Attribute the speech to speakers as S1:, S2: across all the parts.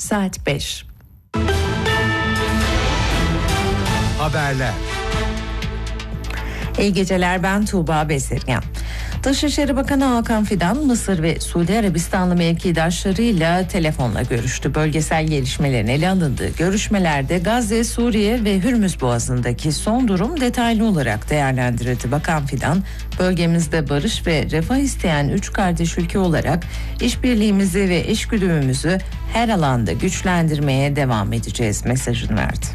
S1: Saat 5.
S2: Haberler.
S1: İyi geceler, ben Tuğba Bezirgen. Dışişleri Bakanı Hakan Fidan, Mısır ve Suudi Arabistanlı mevkidaşlarıyla telefonla görüştü. Bölgesel gelişmelerin ele alındığı görüşmelerde Gazze, Suriye ve Hürmüz Boğazı'ndaki son durum detaylı olarak değerlendirildi. Bakan Fidan, bölgemizde barış ve refah isteyen 3 kardeş ülke olarak işbirliğimizi ve eşgüdümümüzü her alanda güçlendirmeye devam edeceğiz mesajını verdi.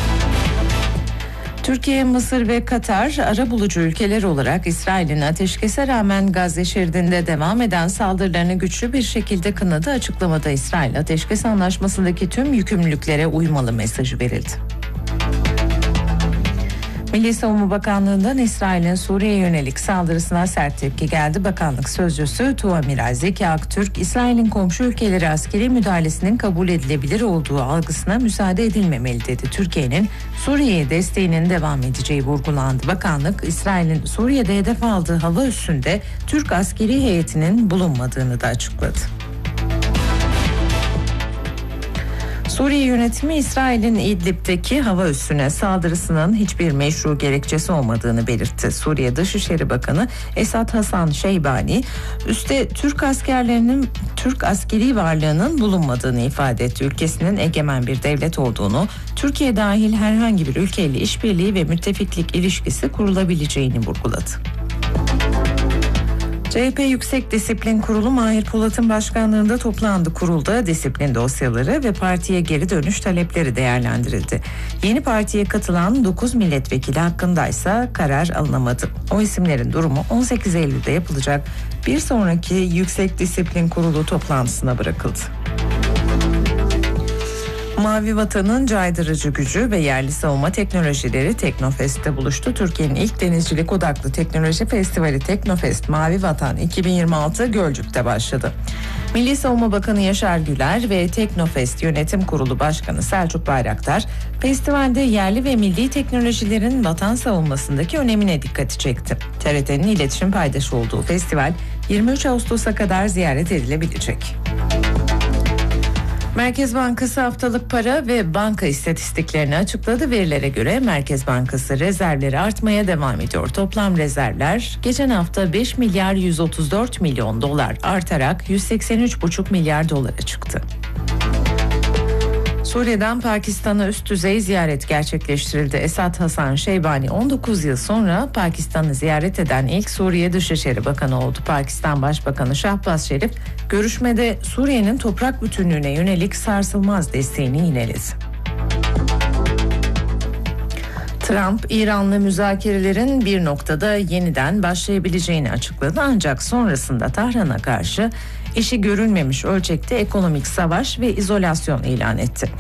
S1: Türkiye, Mısır ve Katar arabulucu ülkeler olarak İsrail'in ateşkese rağmen Gazze şeridinde devam eden saldırılarını güçlü bir şekilde kınadı. Açıklamada İsrail ateşkes anlaşmasındaki tüm yükümlülüklere uymalı mesajı verildi. Milli Savunma Bakanlığı'ndan İsrail'in Suriye'ye yönelik saldırısına sert tepki geldi. Bakanlık sözcüsü Tuamiral Zeki Aktürk, İsrail'in komşu ülkeleri askeri müdahalesinin kabul edilebilir olduğu algısına müsaade edilmemeli dedi. Türkiye'nin Suriye'ye desteğinin devam edeceği vurgulandı. Bakanlık, İsrail'in Suriye'de hedef aldığı hava üssünde Türk askeri heyetinin bulunmadığını da açıkladı. Suriye yönetimi, İsrail'in İdlib'deki hava üssüne saldırısının hiçbir meşru gerekçesi olmadığını belirtti. Suriye Dışişleri Bakanı Esad Hasan Şeybani, üste Türk askeri varlığının bulunmadığını ifade etti. Ülkesinin egemen bir devlet olduğunu, Türkiye dahil herhangi bir ülkeyle işbirliği ve müttefiklik ilişkisi kurulabileceğini vurguladı. CHP Yüksek Disiplin Kurulu Mahir Polat'ın başkanlığında toplandı. Kurulda disiplin dosyaları ve partiye geri dönüş talepleri değerlendirildi. Yeni partiye katılan 9 milletvekili hakkındaysa karar alınamadı. O isimlerin durumu 18 Eylül'de yapılacak bir sonraki Yüksek Disiplin Kurulu toplantısına bırakıldı. Mavi Vatan'ın caydırıcı gücü ve yerli savunma teknolojileri Teknofest'te buluştu. Türkiye'nin ilk denizcilik odaklı teknoloji festivali Teknofest Mavi Vatan 2026 Gölcük'te başladı. Milli Savunma Bakanı Yaşar Güler ve Teknofest Yönetim Kurulu Başkanı Selçuk Bayraktar, festivalde yerli ve milli teknolojilerin vatan savunmasındaki önemine dikkati çekti. TRT'nin iletişim paydaşı olduğu festival 23 Ağustos'a kadar ziyaret edilebilecek. Merkez Bankası haftalık para ve banka istatistiklerini açıkladı. Verilere göre Merkez Bankası rezervleri artmaya devam ediyor. Toplam rezervler geçen hafta 5 milyar 134 milyon dolar artarak 183,5 milyar dolara çıktı. Suriye'den Pakistan'a üst düzey ziyaret gerçekleştirildi. Esad Hasan Şeybani 19 yıl sonra Pakistan'ı ziyaret eden ilk Suriye Dışişleri Bakanı oldu. Pakistan Başbakanı Şahbaz Şerif görüşmede Suriye'nin toprak bütünlüğüne yönelik sarsılmaz desteğini yineledi. Trump, İran'la müzakerelerin bir noktada yeniden başlayabileceğini açıkladı. Ancak sonrasında Tahran'a karşı eşi görülmemiş ölçekte ekonomik savaş ve izolasyon ilan etti.